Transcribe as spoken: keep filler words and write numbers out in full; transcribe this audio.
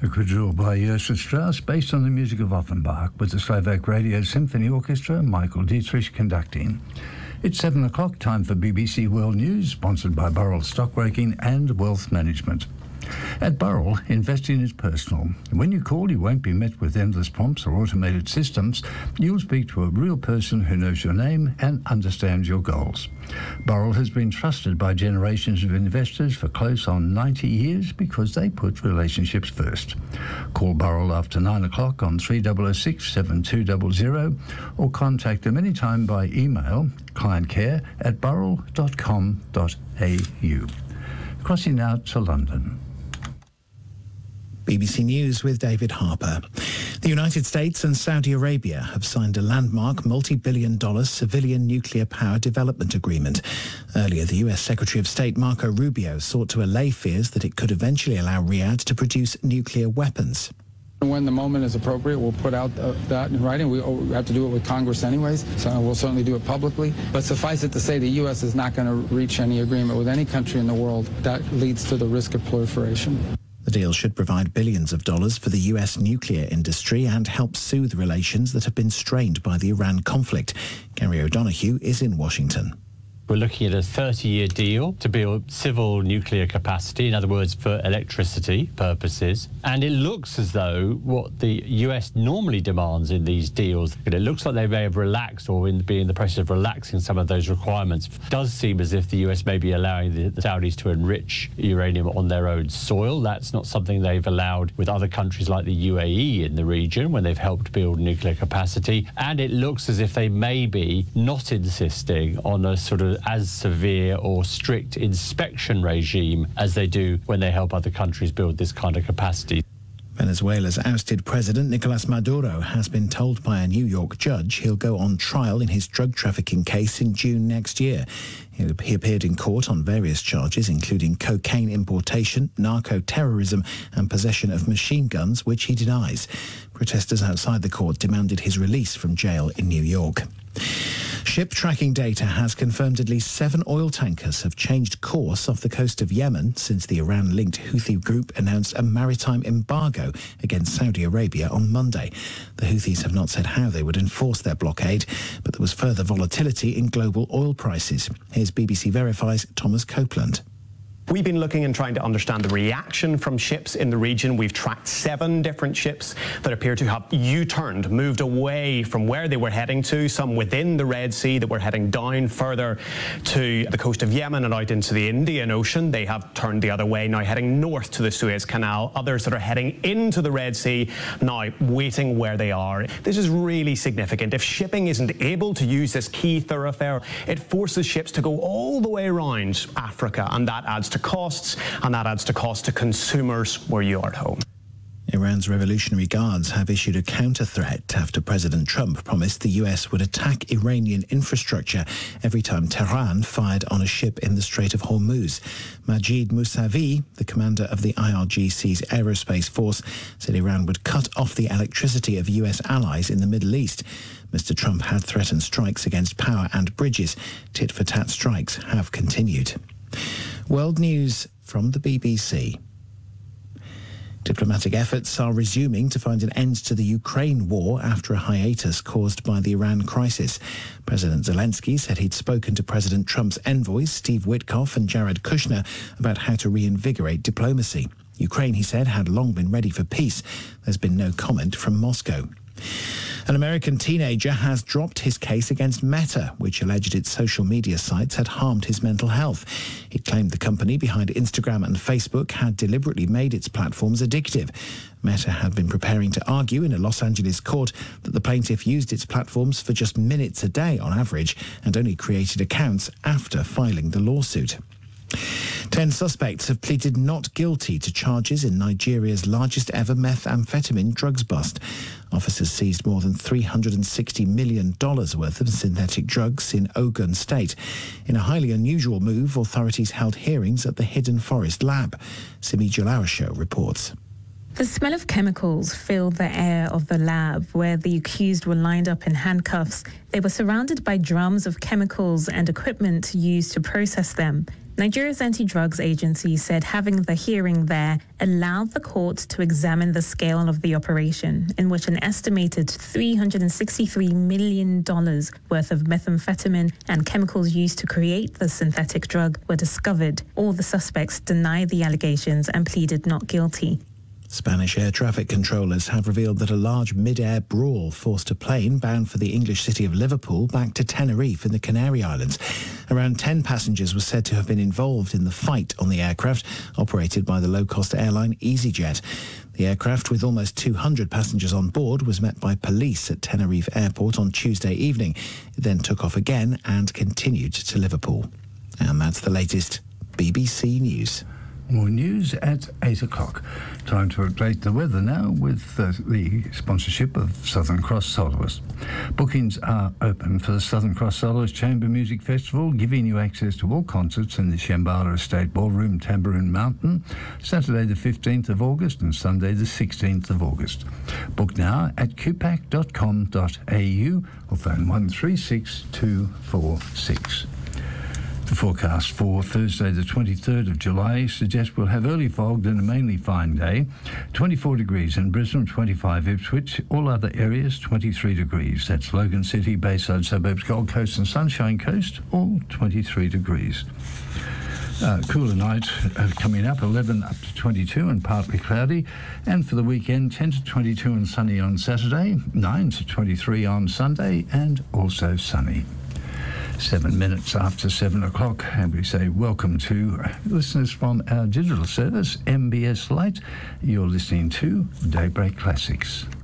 A quadrille by Joseph Strauss based on the music of Offenbach with the Slovak Radio Symphony Orchestra, Michael Dietrich conducting. It's seven o'clock, time for B B C World News, sponsored by Burrell Stockbroking and Wealth Management. At Burrell, investing is personal. When you call, you won't be met with endless prompts or automated systems. You'll speak to a real person who knows your name and understands your goals. Burrell has been trusted by generations of investors for close on ninety years because they put relationships first. Call Burrell after nine o'clock on three oh oh six, seven two zero zero or contact them anytime by email clientcare at burrell dot com dot a u. Crossing out to London. B B C News with David Harper. The United States and Saudi Arabia have signed a landmark multi-billion dollar civilian nuclear power development agreement. Earlier, the U S Secretary of State Marco Rubio sought to allay fears that it could eventually allow Riyadh to produce nuclear weapons. When the moment is appropriate, we'll put out uh, that in writing. We have to do it with Congress anyways, so we'll certainly do it publicly. But suffice it to say, the U S is not going to reach any agreement with any country in the world that leads to the risk of proliferation. The deal should provide billions of dollars for the U S nuclear industry and help soothe relations that have been strained by the Iran conflict. Gary O'Donoghue is in Washington. We're looking at a thirty-year deal to build civil nuclear capacity, in other words, for electricity purposes. And it looks as though what the U S normally demands in these deals, it looks like they may have relaxed or in, be in the process of relaxing some of those requirements. It does seem as if the U S may be allowing the, the Saudis to enrich uranium on their own soil. That's not something they've allowed with other countries like the U A E in the region when they've helped build nuclear capacity. And it looks as if they may be not insisting on a sort of as severe or strict inspection regime as they do when they help other countries build this kind of capacity. Venezuela's ousted president, Nicolas Maduro, has been told by a New York judge he'll go on trial in his drug trafficking case in June next year. He appeared in court on various charges, including cocaine importation, narco-terrorism and possession of machine guns, which he denies. Protesters outside the court demanded his release from jail in New York. Ship tracking data has confirmed at least seven oil tankers have changed course off the coast of Yemen since the Iran-linked Houthi group announced a maritime embargo against Saudi Arabia on Monday. The Houthis have not said how they would enforce their blockade, but there was further volatility in global oil prices. Here's B B C Verify's Thomas Copeland. We've been looking and trying to understand the reaction from ships in the region. We've tracked seven different ships that appear to have U-turned, moved away from where they were heading to, some within the Red Sea that were heading down further to the coast of Yemen and out into the Indian Ocean. They have turned the other way, now heading north to the Suez Canal. Others that are heading into the Red Sea, now waiting where they are. This is really significant. If shipping isn't able to use this key thoroughfare, it forces ships to go all the way around Africa, and that adds to to costs, and that adds to costs to consumers where you are at home. Iran's Revolutionary Guards have issued a counter-threat after President Trump promised the U S would attack Iranian infrastructure every time Tehran fired on a ship in the Strait of Hormuz. Majid Mousavi, the commander of the I R G C's aerospace force, said Iran would cut off the electricity of U S allies in the Middle East. Mister Trump had threatened strikes against power and bridges. Tit-for-tat strikes have continued. World News from the B B C. Diplomatic efforts are resuming to find an end to the Ukraine war after a hiatus caused by the Iran crisis. President Zelensky said he'd spoken to President Trump's envoys, Steve Witkoff and Jared Kushner, about how to reinvigorate diplomacy. Ukraine, he said, had long been ready for peace. There's been no comment from Moscow. An American teenager has dropped his case against Meta, which alleged its social media sites had harmed his mental health. He claimed the company behind Instagram and Facebook had deliberately made its platforms addictive. Meta had been preparing to argue in a Los Angeles court that the plaintiff used its platforms for just minutes a day on average and only created accounts after filing the lawsuit. Ten suspects have pleaded not guilty to charges in Nigeria's largest ever methamphetamine drugs bust. Officers seized more than three hundred sixty million dollars worth of synthetic drugs in Ogun State. In a highly unusual move, authorities held hearings at the Hidden Forest Lab. Simi Jalawasho reports. The smell of chemicals filled the air of the lab where the accused were lined up in handcuffs. They were surrounded by drums of chemicals and equipment used to process them. Nigeria's anti-drugs agency said having the hearing there allowed the court to examine the scale of the operation, in which an estimated three hundred sixty-three million dollars worth of methamphetamine and chemicals used to create the synthetic drug were discovered. All the suspects denied the allegations and pleaded not guilty. Spanish air traffic controllers have revealed that a large mid-air brawl forced a plane bound for the English city of Liverpool back to Tenerife in the Canary Islands. Around ten passengers were said to have been involved in the fight on the aircraft, operated by the low-cost airline EasyJet. The aircraft, with almost two hundred passengers on board, was met by police at Tenerife Airport on Tuesday evening. It then took off again and continued to Liverpool. And that's the latest B B C News. More news at eight o'clock. Time to update the weather now with uh, the sponsorship of Southern Cross Soloists. Bookings are open for the Southern Cross Soloists Chamber Music Festival, giving you access to all concerts in the Shambhala Estate Ballroom, Tambourine Mountain, Saturday the fifteenth of August and Sunday the sixteenth of August. Book now at q pac dot com dot a u or phone one three six two four six. The forecast for Thursday the twenty-third of July suggests we'll have early fog and a mainly fine day. twenty-four degrees in Brisbane, twenty-five Ipswich, all other areas twenty-three degrees. That's Logan City, Bayside Suburbs, Gold Coast and Sunshine Coast, all twenty-three degrees. Uh, cooler night uh, coming up, eleven up to twenty-two and partly cloudy. And for the weekend, ten to twenty-two and sunny on Saturday, nine to twenty-three on Sunday and also sunny. Seven minutes after seven o'clock, and we say welcome to listeners from our digital service, M B S Lite. You're listening to Daybreak Classics.